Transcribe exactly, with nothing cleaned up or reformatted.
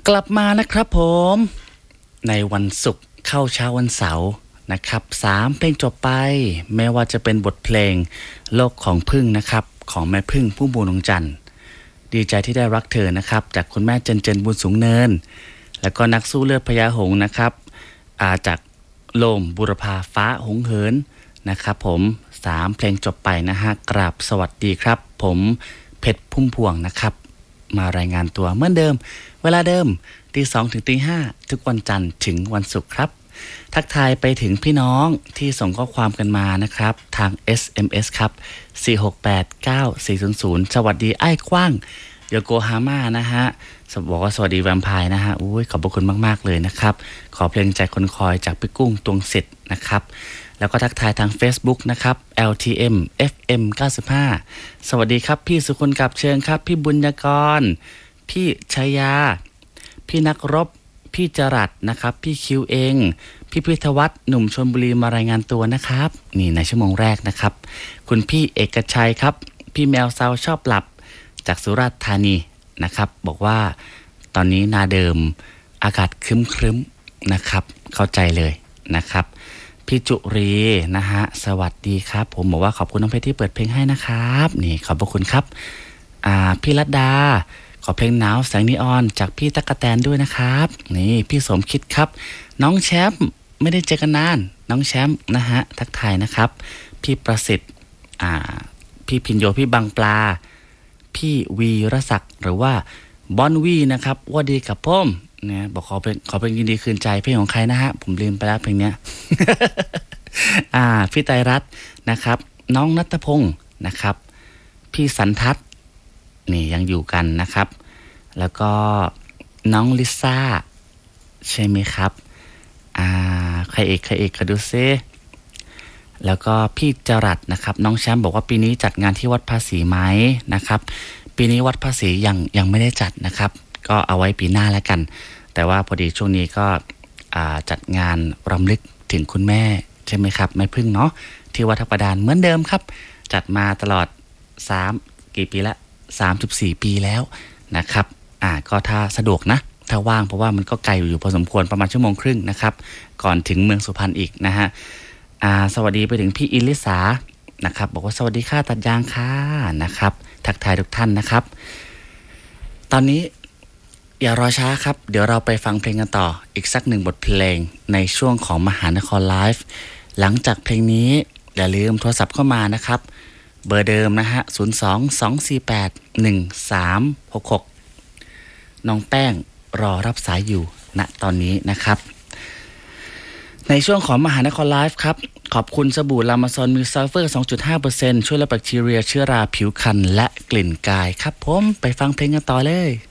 กลับมานะครับผมในวันศุกร์เข้าเช้าวันเสาร์นะครับสามเพลงจบไปแม้ว่าจะเป็นบทเพลงโลกของพึ่งนะครับของแม่พึ่งพุ่มพวงดวงจันทร์ดีใจที่ได้รักเธอนะครับจากคุณแม่เจนเจนบุญสูงเนินแล้วก็นักสู้เลือดพญาหงส์นะครับอาจากโลมบุรพาฟ้าหงเหินนะครับผมสามเพลงจบไปนะฮะกราบสวัสดีครับผมเพชรพุ่มพวงนะครับมารายงานตัวเหมือนเดิมเวลาเดิมตีสองถึงตีห้าทุกวันจันทร์ถึงวันศุกร์ครับทักทายไปถึงพี่น้องที่ส่งข้อความกันมานะครับทาง เอส เอ็ม เอส ครับสี่ หก แปด เก้า สี่ ศูนย์ ศูนย์สวัสดีไอ้กว้างโยโกฮาม่านะฮะบอกว่าสวัสดีแวมไพร์นะฮะอุ้ยขอบพระคุณมากๆเลยนะครับขอเพลงใจคนคอยจากพี่กุ้งตวงสิทธิ์นะครับแล้วก็ทักทายทาง Facebook นะครับ แอล ที เอ็ม เอฟ เอ็ม เก้าสิบห้าสวัสดีครับพี่สุคนกับเชิญครับพี่บุญยกรพี่ชยาพี่นักรบพี่จรัสนะครับพี่คิวเองพี่พิทวัฒน์หนุ่มชลบุรีมารายงานตัวนะครับนี่ในชั่วโมงแรกนะครับคุณพี่เอกชัยครับพี่แมวซาวชอบหลับจากสุราษฎร์ธานีนะครับบอกว่าตอนนี้นาเดิมอากาศครึ้มๆนะครับเข้าใจเลยนะครับพี่จุรีนะฮะสวัสดีครับผมบอกว่าขอบคุณน้องเพชรที่เปิดเพลงให้นะครับนี่ขอบพระคุณครับอ่าพี่รัตดาขอเพลงหนาวแสงนีออนจากพี่ตั๊กแตนด้วยนะครับนี่พี่สมคิดครับน้องแชมป์ไม่ได้เจอกันนานน้องแชมป์นะฮะทักทายนะครับพี่ประสิทธิ์อ่าพี่พินโยพี่บังปลาพี่วีรศักดิ์หรือว่าบอนวีนะครับว่าดีกับพ่อมเนี่ยบอกขอเป็นขอเป็นยินดีคืนใจเพลงของใครนะฮะผมลืมไปแล้วเพลงเนี้ย อ่าพี่ไตรรัตน์นะครับน้องณัฐพงศ์นะครับพี่สันทัศน์นี่ยังอยู่กันนะครับแล้วก็น้องลิซ่าใช่ไหมครับอ่าใครเอกใครเอกขอดูซิแล้วก็พี่จรัสนะครับน้องแชมป์บอกว่าปีนี้จัดงานที่วัดภาษีไหมนะครับปีนี้วัดภาษียังยังไม่ได้จัดนะครับก็เอาไว้ปีหน้าแล้วกันแต่ว่าพอดีช่วงนี้ก็อ่าจัดงานรำลึกถึงคุณแม่ใช่ไหมครับแม่พึ่งเนาะที่วัดทับประดานเหมือนเดิมครับจัดมาตลอดสามกี่ปีละสามสิบสี่ปีแล้วนะครับอ่าก็ถ้าสะดวกนะถ้าว่างเพราะว่ามันก็ไกลอยู่พอสมควรประมาณชั่วโมงครึ่งนะครับก่อนถึงเมืองสุพรรณอีกนะฮะอ่าสวัสดีไปถึงพี่อิลิสานะครับบอกว่าสวัสดีค่ะตัดยางค่ะนะครับทักทายทุกท่านนะครับตอนนี้อย่ารอช้าครับเดี๋ยวเราไปฟังเพลงกันต่ออีกสักหนึ่งบทเพลงในช่วงของมหานครไลฟ์หลังจากเพลงนี้อย่าลืมโทรศัพท์เข้ามานะครับเบอร์เดิมนะฮะศูนย์ สอง สอง สี่ แปด หนึ่ง สาม หก หกน้องแป้งรอรับสายอยู่ณตอนนี้นะครับในช่วงของมหานครไลฟ์ครับขอบคุณสบู่ลามาซอนมิลซัลเฟอร์ สองจุดห้าเปอร์เซ็นต์ ช่วยลดแบคทีเรียเชื้อราผิวคันและกลิ่นกายครับผมไปฟังเพลงกันต่อเลย